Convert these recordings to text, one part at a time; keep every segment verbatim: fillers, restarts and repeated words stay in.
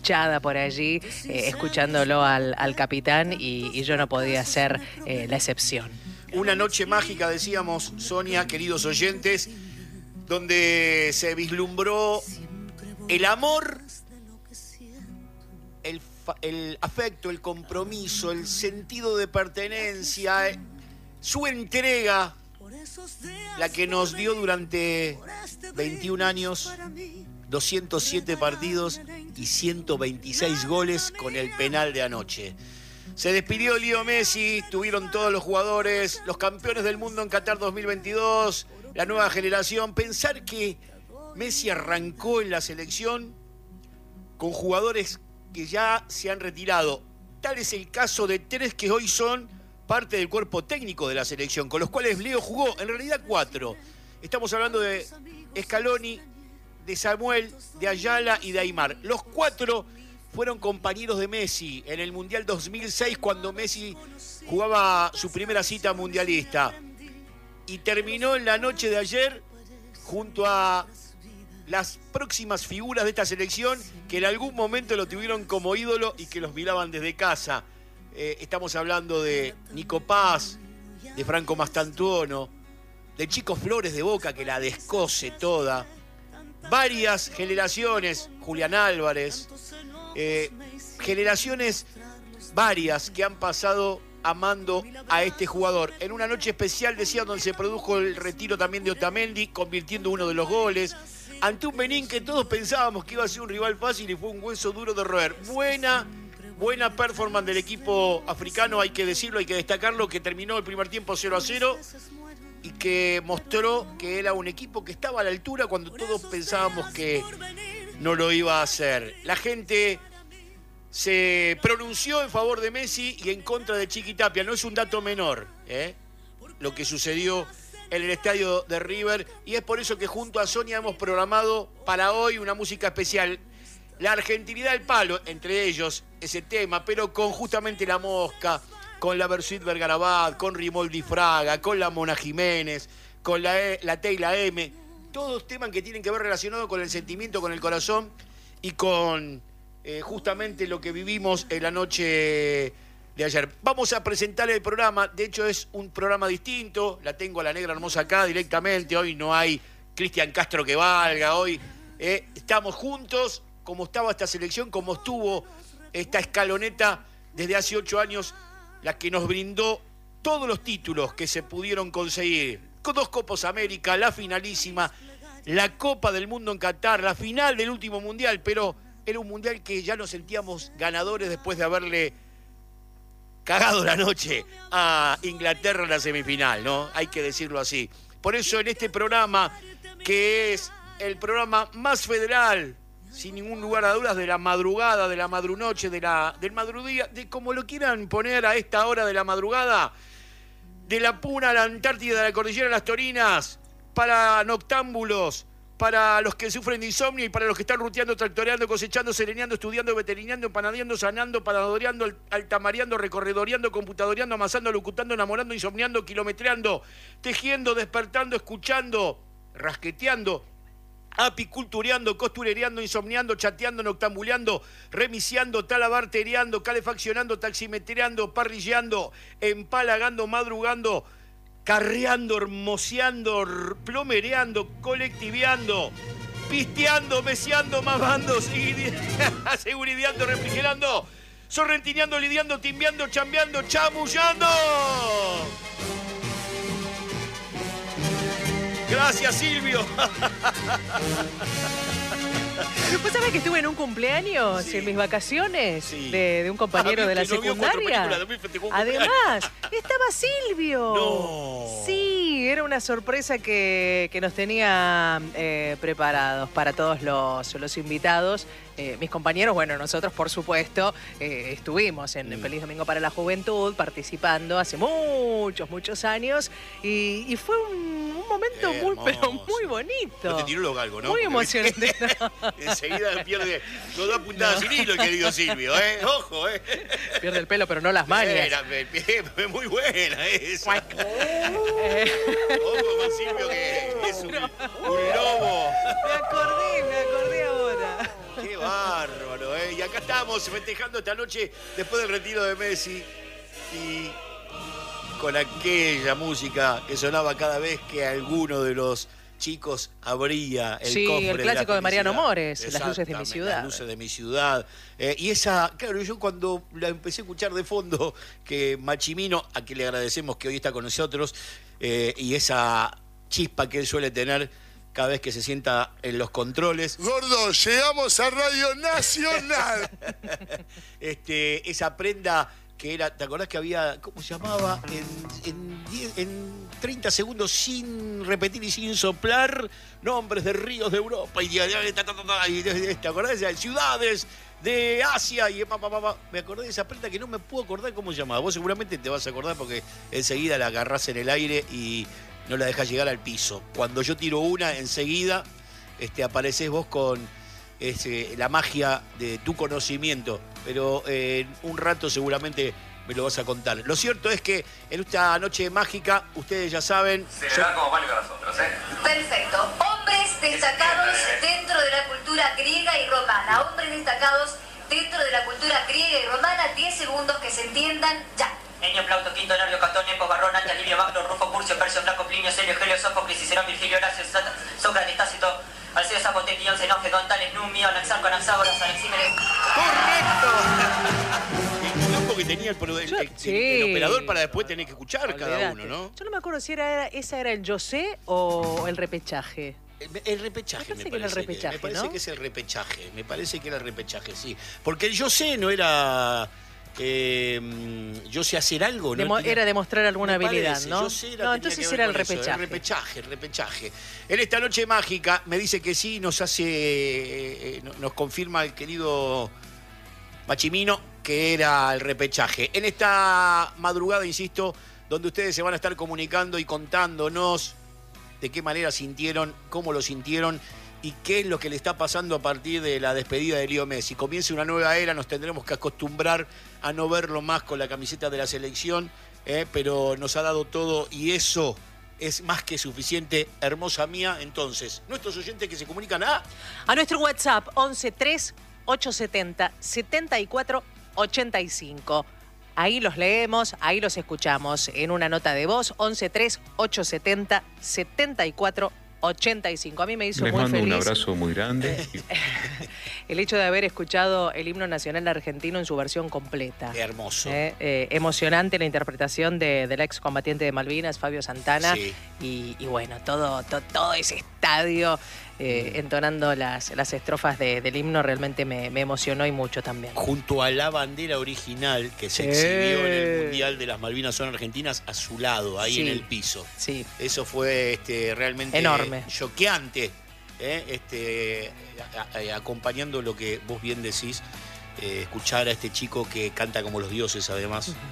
por allí, eh, escuchándolo al, al capitán y, y yo no podía ser eh, la excepción. Una noche mágica, decíamos, Sonia, queridos oyentes, donde se vislumbró el amor, el, el afecto, el compromiso, el sentido de pertenencia, eh, su entrega, la que nos dio durante veintiún años, doscientos siete partidos y ciento veintiséis goles con el penal de anoche. Se despidió Leo Messi, estuvieron todos los jugadores, los campeones del mundo en Qatar dos mil veintidós, la nueva generación. Pensar que Messi arrancó en la selección con jugadores que ya se han retirado. Tal es el caso de tres que hoy son parte del cuerpo técnico de la selección, con los cuales Leo jugó, en realidad cuatro. Estamos hablando de Scaloni, de Samuel, de Ayala y de Aimar. Los cuatro fueron compañeros de Messi en el Mundial dos mil seis, cuando Messi jugaba su primera cita mundialista. Y terminó en la noche de ayer junto a las próximas figuras de esta selección que en algún momento lo tuvieron como ídolo y que los miraban desde casa. Eh, estamos hablando de Nico Paz, de Franco Mastantuono, de Chico Flores de Boca, que la descoce toda. Varias generaciones, Julián Álvarez, eh, generaciones varias que han pasado amando a este jugador. En una noche especial, decía, donde se produjo el retiro también de Otamendi, convirtiendo uno de los goles, ante un Benín que todos pensábamos que iba a ser un rival fácil y fue un hueso duro de roer. Buena, buena performance del equipo africano, hay que decirlo, hay que destacarlo, que terminó el primer tiempo cero a cero. Y que mostró que era un equipo que estaba a la altura cuando todos pensábamos que no lo iba a hacer. La gente se pronunció en favor de Messi y en contra de Chiquitapia. No es un dato menor, ¿eh? Lo que sucedió en el estadio de River. Y es por eso que junto a Sonia hemos programado para hoy una música especial. La argentinidad del palo, entre ellos ese tema, pero con justamente La Mosca, con la Versuit Vergarabat, con Rimoldi Fraga, con la Mona Jiménez, con la, e, la T y la M. Todos temas que tienen que ver relacionados con el sentimiento, con el corazón y con eh, justamente lo que vivimos en la noche de ayer. Vamos a presentar el programa. De hecho, es un programa distinto. La tengo a la negra hermosa acá directamente. Hoy no hay Cristian Castro que valga. Hoy eh, estamos juntos, como estaba esta selección, como estuvo esta escaloneta desde hace ocho años, la que nos brindó todos los títulos que se pudieron conseguir. Con dos Copas América, la finalísima, la Copa del Mundo en Qatar, la final del último Mundial, pero era un Mundial que ya nos sentíamos ganadores después de haberle cagado la noche a Inglaterra en la semifinal, ¿no? Hay que decirlo así. Por eso en este programa, que es el programa más federal, sin ningún lugar a dudas, de la madrugada, de la madrunoche, de la, del madrudía, de como lo quieran poner a esta hora de la madrugada, de la Puna a la Antártida, de la Cordillera de las Torinas, para noctámbulos, para los que sufren de insomnio y para los que están ruteando, tractoreando, cosechando, sereneando, estudiando, veterinando, empanadeando, sanando, panadoreando, altamareando, recorredoreando, computadoreando, amasando, locutando, enamorando, insomniando, kilometreando, tejiendo, despertando, escuchando, rasqueteando, apicultureando, costurereando, insomniando, chateando, noctambuleando, remiciando, talabartereando, calefaccionando, taximetreando, parrilleando, empalagando, madrugando, carreando, hermoseando, plomereando, colectiveando, pisteando, meseando, mamando, segurideando, refrigerando, sorrentineando, lidiando, timbiando, chambeando, chamullando. Gracias, Silvio. ¿Vos sabés que estuve en un cumpleaños sí. en mis vacaciones sí. de, de un compañero ah, de la secundaria? Además, estaba Silvio. No. Sí, era una sorpresa que, que nos tenía eh, preparados para todos los, los invitados. Eh, mis compañeros, bueno, nosotros por supuesto eh, estuvimos en mm. Feliz Domingo para la Juventud participando hace muchos, muchos años y, y fue un, un momento muy, pero muy bonito. No te tiró los galgos, ¿no? Muy Porque emocionante. Enseguida pierde, nos da puntada no. sin hilo, querido Silvio, ¿eh? Ojo, ¿eh? Pierde el pelo, pero no las mañas. Era, muy buena esa. Ojo con Silvio, que es un, un lobo. Me acordé, me acordé ahora. Qué bárbaro, ¿eh? Y acá estamos festejando esta noche después del retiro de Messi y con aquella música que sonaba cada vez que alguno de los chicos abría el sí, cofre el clásico de, de Mariano Mores, Las luces de mi ciudad. Las luces de mi ciudad. Eh, y esa, claro, yo cuando la empecé a escuchar de fondo, que Machimino, a quien le agradecemos que hoy está con nosotros, eh, y esa chispa que él suele tener cada vez que se sienta en los controles. Gordo, llegamos a Radio Nacional. este, esa prenda que era, ¿te acordás que había, cómo se llamaba? En, en, diez, en treinta segundos sin repetir y sin soplar, nombres de ríos de Europa y, y, y ¿te acordás? Ciudades de Asia y pa, pa, pa, pa. Me acordé de esa prenda que no me puedo acordar cómo se llamaba. Vos seguramente te vas a acordar porque enseguida la agarrás en el aire y no la dejás llegar al piso. Cuando yo tiro una, enseguida este, aparecés vos con ese, la magia de tu conocimiento. Pero eh, en un rato seguramente me lo vas a contar. Lo cierto es que en esta noche mágica, ustedes ya saben... Se le da como mal para nosotros, ¿eh? Perfecto. Hombres destacados dentro de la cultura griega y romana. Hombres destacados dentro de la cultura griega y romana. diez segundos que se entiendan ya. Enio, Plauto, Quinto, Nervio, Catón, Nepos, Barrón, Anta, Livio, Magno, Rufo, Curcio, Persio, Flaco, Plinio, Celio, Helio, Sófocles, Cicerón, Virgilio, Horacio, Sócrates, Tácito, Alceo, Zapote, Guión, Zenón, Tales, Numio, Anaxarco, Anaxágoras, Anaxímenes. ¡Correcto! El tiempo que tenía el, el, el, sí. el operador para después tener que escuchar Olvidate. cada uno, ¿no? Yo no me acuerdo si era esa era el yo sé o el repechaje. El, el repechaje, me me parece que era el parece, repechaje, que, me parece ¿no? que es el repechaje, me parece que era el repechaje, sí. Porque el yo sé no era... Eh, yo sé hacer algo, ¿no? Demo Tenía, era demostrar alguna habilidad, parece, ¿no? Yo sé, era, no, entonces era el repechaje. Eso, el repechaje, el repechaje. En esta noche mágica me dice que sí, nos hace, eh, nos confirma el querido Machimino que era el repechaje. En esta madrugada, insisto, donde ustedes se van a estar comunicando y contándonos de qué manera sintieron, cómo lo sintieron y qué es lo que le está pasando a partir de la despedida de Leo Messi. Comienza una nueva era, nos tendremos que acostumbrar a no verlo más con la camiseta de la selección, eh, pero nos ha dado todo y eso es más que suficiente, hermosa mía. Entonces, nuestros oyentes que se comunican a... A nuestro WhatsApp, once tres ocho setenta setenta y cuatro ochenta y cinco. Ahí los leemos, ahí los escuchamos en una nota de voz, once tres ocho setenta setenta y cuatro ochenta y cinco. A mí me hizo Les muy mando feliz un abrazo muy grande. el hecho de haber escuchado el himno nacional argentino en su versión completa. Qué hermoso. Eh, eh, emocionante la interpretación de, del excombatiente de Malvinas, Fabio Santana. Sí. Y, y bueno, todo, to, todo ese estadio eh, entonando las, las estrofas de, del himno realmente me, me emocionó y mucho también. Junto a la bandera original que se Sí. exhibió en el Mundial de las Malvinas son argentinas, a su lado, ahí Sí. en el piso. Sí. Eso fue este, realmente Enorme. choqueante, ¿eh? este, a, a, acompañando lo que vos bien decís, eh, escuchar a este chico que canta como los dioses además, uh-huh.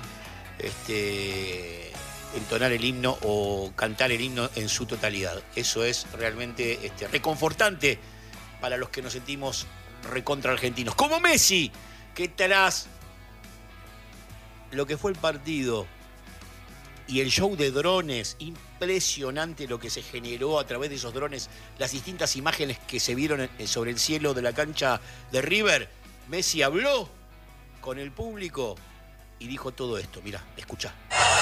este, entonar el himno o cantar el himno en su totalidad. Eso es realmente este, reconfortante para los que nos sentimos recontra argentinos. Como Messi, que tras lo que fue el partido y el show de drones, impresionante lo que se generó a través de esos drones, las distintas imágenes que se vieron sobre el cielo de la cancha de River. Messi habló con el público y dijo todo esto. Mirá, escuchá.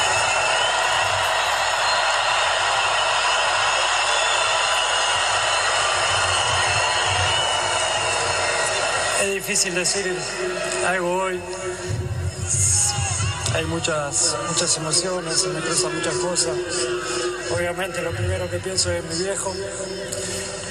Es difícil decir algo hoy. Hay muchas, muchas emociones, se me expresan muchas cosas. Obviamente lo primero que pienso es mi viejo.